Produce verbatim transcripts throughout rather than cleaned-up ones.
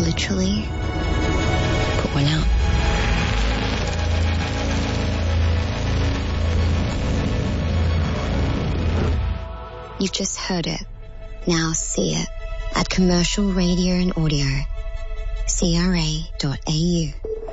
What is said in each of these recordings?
literally put one out. You've just heard it. Now see it at Commercial Radio and Audio, C R A dot A U.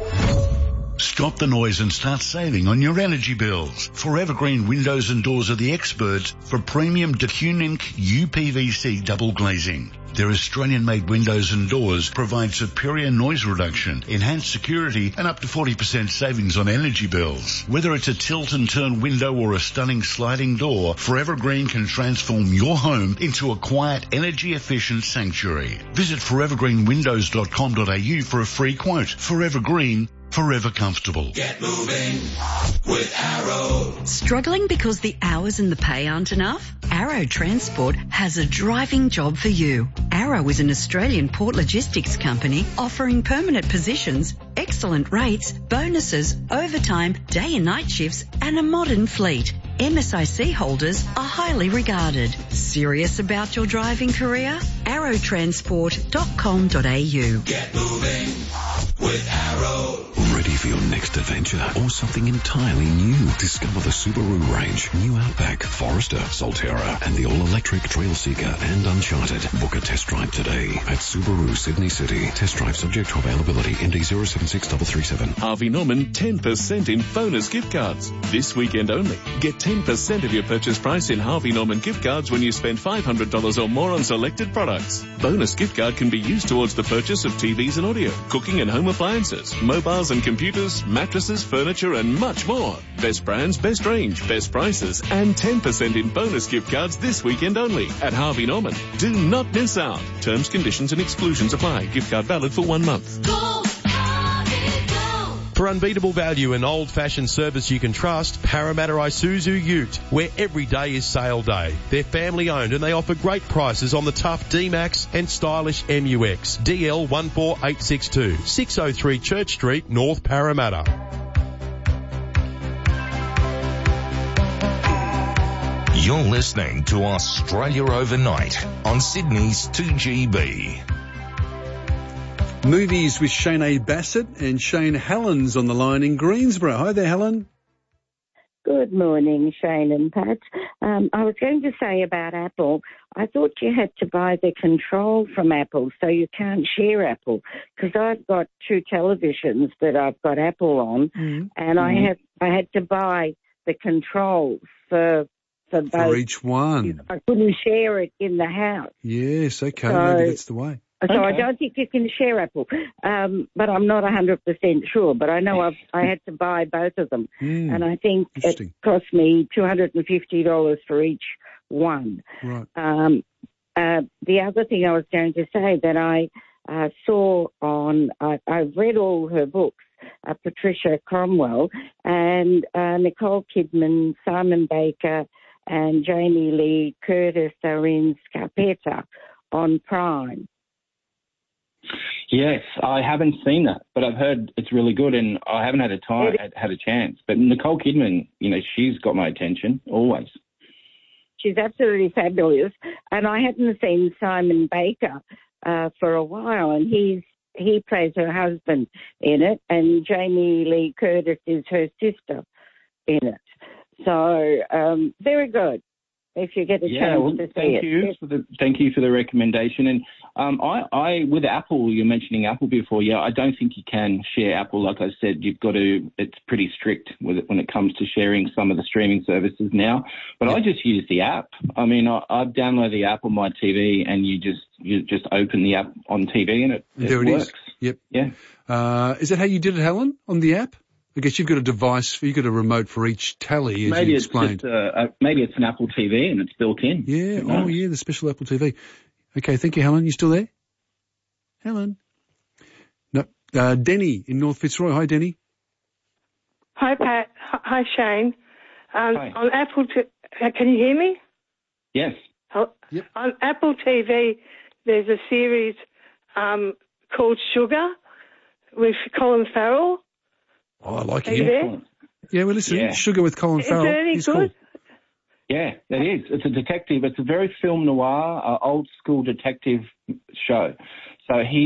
Stop the noise and start saving on your energy bills. Forever Green Windows and Doors are the experts for premium Decunink U P V C double glazing. Their Australian-made windows and doors provide superior noise reduction, enhanced security, and up to forty percent savings on energy bills. Whether it's a tilt and turn window or a stunning sliding door, Forever Green can transform your home into a quiet, energy-efficient sanctuary. Visit forever green windows dot com dot A U for a free quote. Forever Green, forever comfortable. Get moving with Arrow. Struggling because the hours and the pay aren't enough? Arrow Transport has a driving job for you. Arrow is an Australian port logistics company offering permanent positions, excellent rates, bonuses, overtime, day and night shifts, and a modern fleet. M S I C holders are highly regarded. Serious about your driving career? arrow transport dot com dot A U. Get moving with Arrow. Ready for your next adventure or something entirely new? Discover the Subaru range, New Outback, Forester, Solterra, and the all-electric Trailseeker and Uncharted. Book a test drive today at Subaru Sydney City. Test drive subject to availability. M D zero seven six three three seven. Harvey Norman ten percent in bonus gift cards. This weekend only. Get ten percent of your purchase price in Harvey Norman gift cards when you spend five hundred dollars or more on selected products. Bonus gift card can be used towards the purchase of T Vs and audio, cooking and home appliances, mobiles and computers, mattresses, furniture, and much more. Best brands, best range, best prices, and ten percent in bonus gift cards this weekend only at Harvey Norman. Do not miss out. Terms, conditions, and exclusions apply. Gift card valid for one month. Go, Harvey, go. For unbeatable value and old-fashioned service you can trust, Parramatta Isuzu Ute, where every day is sale day. They're family-owned and they offer great prices on the tough D-Max and stylish M U X. D L one four eight six two, six oh three Church Street, North Parramatta. You're listening to Australia Overnight on Sydney's two G B. Movies with Shane Bassett and Shane Hallen's on the line in Greensboro. Hi there, Helen. Good morning, Shane and Pat. Um, I was going to say about Apple, I thought you had to buy the control from Apple, so you can't share Apple, because I've got two televisions that I've got Apple on, mm. and mm. I have I had to buy the controls for for both. For each one. I couldn't share it in the house. Yes, okay, so, maybe that's the way. So okay. I don't think you can share Apple, um, but I'm not one hundred percent sure. But I know I've, I had to buy both of them, mm, and I think it cost me two hundred fifty dollars for each one. Right. Um, uh, the other thing I was going to say that I uh, saw on, I, I've read all her books, uh, Patricia Cromwell, and uh, Nicole Kidman, Simon Baker, and Jamie Lee Curtis are in Scarpetta on Prime. Yes, I haven't seen that, but I've heard it's really good, and I haven't had a time, had, had a chance. But Nicole Kidman, you know, she's got my attention always. She's absolutely fabulous, and I hadn't seen Simon Baker uh, for a while, and he's he plays her husband in it, and Jamie Lee Curtis is her sister in it. So um, very good. If you get a yeah, chance well, to see thank it. You for the, thank you for the recommendation. And um, I, I, with Apple, you're mentioning Apple before. Yeah, I don't think you can share Apple. Like I said, you've got to. It's pretty strict with it when it comes to sharing some of the streaming services now. But yep. I just use the app. I mean, I, I've downloaded the app on my T V, and you just you just open the app on T V, and it, it there it works. is. Yep. Yeah. Uh, is that how you did it, Helen, on the app? I guess you've got a device, you've got a remote for each tally, as maybe you it's explained. Just a, a, maybe it's an Apple T V and it's built in. Yeah, oh yeah, the special Apple T V. Okay, thank you, Helen. You still there? Helen? No, uh, Denny in North Fitzroy. Hi, Denny. Hi, Pat. Hi, Shane. Um, Hi. On Apple, t- uh, can you hear me? Yes. Oh, yep. On Apple T V, there's a series um, called Sugar with Colin Farrell. Oh, I like Are it. you there? Yeah, well, listen, Yeah. Sugar with Colin Is Farrell. it any He's good? cool. Yeah, it is. It's a detective. It's a very film noir, uh, old school detective show. So he